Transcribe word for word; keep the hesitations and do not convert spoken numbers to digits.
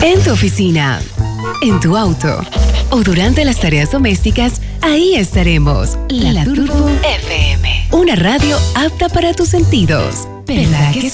En tu oficina, en tu auto o durante las tareas domésticas, ahí estaremos. La, la Turbo F M. Una radio apta para tus sentidos. ¿Verdad que sí?